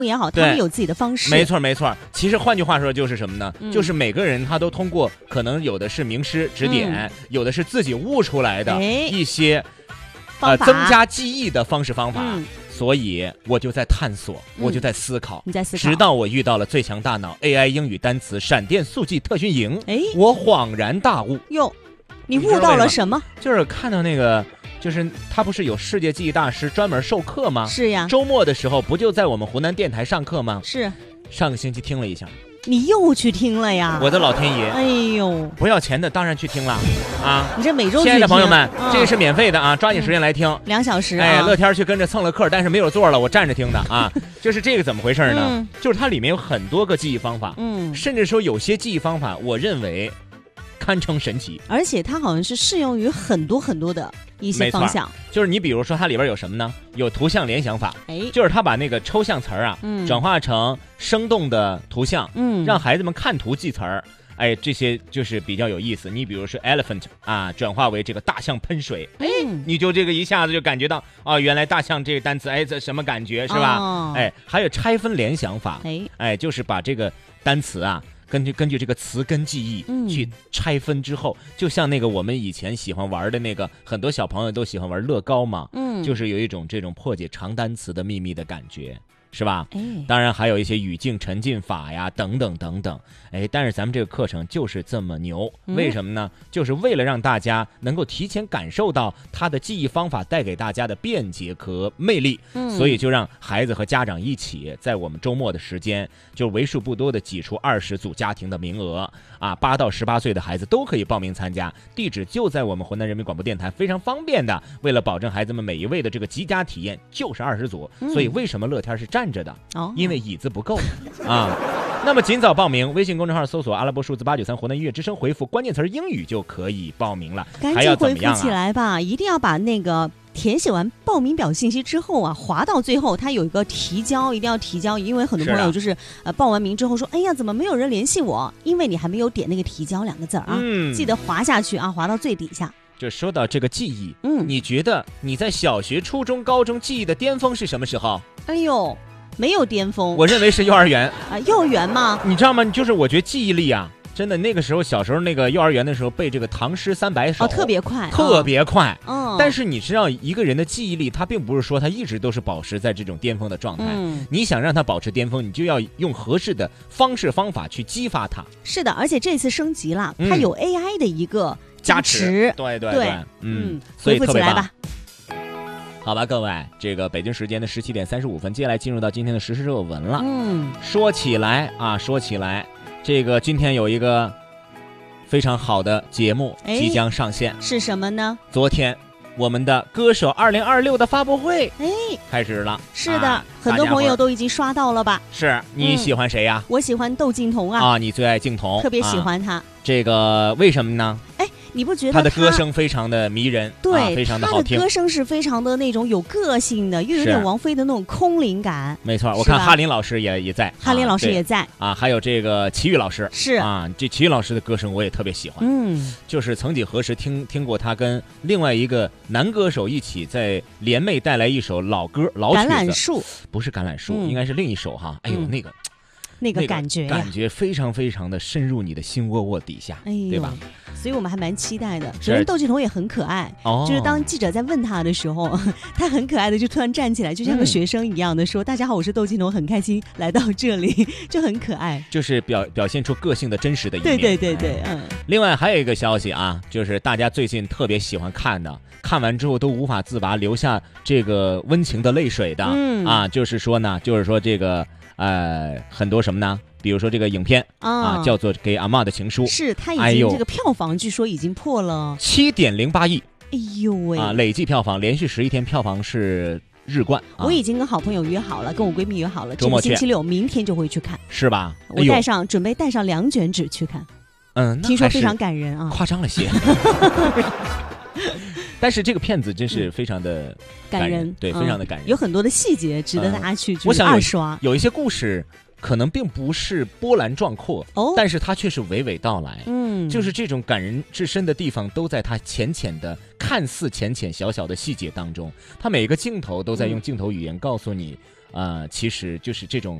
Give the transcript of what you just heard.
也好，他们有自己的方式。 没错没错。其实换句话说就是什么呢？就是每个人他都通过可能有的是名师指点，有的是自己悟出来的一些增加记忆的方式方法。所以我就在探索，我就在思考， 你在思考， 直到我遇到了最强大脑 AI 英语单词闪电速记特训营，我恍然大悟。 哟，你悟到了什么？ 就是看到那个，就是他不是有世界记忆大师专门授课吗？ 是呀， 周末的时候不就在我们湖南电台上课吗？ 是， 上个星期听了一下。 你又去听了呀？ 我的老天爷！ 哎呦， 不要钱的当然去听了啊！ 你这每周去听， 亲爱的朋友们，这个是免费的啊，抓紧时间来听 ，2小时。 哎，乐天去跟着蹭了课，但是没有座了，我站着听的啊。就是这个怎么回事呢？就是它里面有很多个记忆方法，甚至说有些记忆方法，我认为堪称神奇， 而且它好像是适用于很多很多的一些方向。 就是你比如说它里边有什么呢？有图像联想法，就是它把那个抽象词儿啊，转化成生动的图像，让孩子们看图记词儿。哎，这些就是比较有意思。你比如说 elephant 啊，转化为这个大象喷水，你就这个一下子就感觉到啊，原来大象这个单词，哎，这什么感觉是吧？哎，还有拆分联想法，哎，就是把这个单词啊。根据这个词根记忆去拆分之后，就像那个我们以前喜欢玩的那个，很多小朋友都喜欢玩乐高嘛，就是有一种这种破解长单词的秘密的感觉，是吧？当然还有一些语境沉浸法呀，等等等等。哎，但是咱们这个课程就是这么牛，为什么呢？就是为了让大家能够提前感受到它的记忆方法带给大家的便捷和魅力，所以就让孩子和家长一起在我们周末的时间，就为数不多的挤出20组家庭的名额啊，8到18岁的孩子都可以报名参加，地址就在我们湖南人民广播电台，非常方便的。为了保证孩子们每一位的这个极佳体验，就是20组，所以为什么乐天是站着的？因为椅子不够啊。那么尽早报名，微信公众号搜索阿拉伯数字893湖南音乐之声，回复关键词英语就可以报名了。 赶紧回复起来吧，一定要把那个填写完报名表信息之后啊，滑到最后它有一个提交，一定要提交，因为很多朋友就是报完名之后说，哎呀，怎么没有人联系我？因为你还没有点那个提交2个字啊，记得滑下去啊，滑到最底下。 就说到这个记忆，你觉得你在小学、初中、高中记忆的巅峰是什么时候？ 哎呦，没有巅峰， 我认为是幼儿园啊，幼儿园吗？ 你知道吗？就是我觉得记忆力啊，真的那个时候小时候那个幼儿园的时候背这个唐诗300首， 特别快， 特别快。但是你知道一个人的记忆力，他并不是说他一直都是保持在这种巅峰的状态。你想让他保持巅峰，你就要用合适的方式方法去激发他。 是的，而且这次升级了，它有 AI 的一个加持。对，所以回复起来吧。 好吧，各位，这个北京时间的17点35分，接下来进入到今天的时事热闻了。说起来，这个今天有一个非常好的节目即将上线， 是什么呢？ 昨天我们的歌手2026的发布会开始了。 是的，很多朋友都已经刷到了吧？ 是，你喜欢谁呀？ 我喜欢窦靖童啊。 你最爱靖童， 特别喜欢他。 这个为什么呢？ 你不觉得他的歌声非常的迷人？ 对， 非常的好听。 他的歌声是非常的那种有个性的，又有点王菲的那种空灵感。 没错，我看哈林老师也在， 哈林老师也在啊，还有这个齐豫老师是啊，这齐豫老师的歌声我也特别喜欢。就是曾几何时听过他跟另外一个男歌手一起在联袂带来一首老歌老曲子， 橄榄树不是橄榄树，应该是另一首哈。哎呦， 那个感觉非常非常的深入你的心窝窝底下，对吧？ 所以我们还蛮期待的。首先窦靖童也很可爱，就是当记者在问他的时候，他很可爱的就突然站起来，就像个学生一样的说：“大家好，我是窦靖童，很开心来到这里。”就很可爱， 就是表现出个性的真实的一面。 对。 另外还有一个消息啊，就是大家最近特别喜欢看的，看完之后都无法自拔，留下这个温情的泪水的就是说这个很多什么呢？比如说这个影片叫做《给阿嬷的情书》， 是它已经这个票房据说已经破了 7.08亿。 哎呦喂！ 累计票房连续11天票房是日冠。 我已经跟好朋友约好了，跟我闺蜜约好了，这个星期六明天就会去看， 是吧？ 我准备带上2卷纸去看。听说非常感人啊， 夸张了些。但是这个片子真是非常的感人，对，非常的感人， 有很多的细节值得大家去二刷。 有一些故事可能并不是波澜壮阔，但是它却是娓娓道来。就是这种感人至深的地方，都在它看似浅小小的细节当中。它每一个镜头都在用镜头语言告诉你， 其实就是这种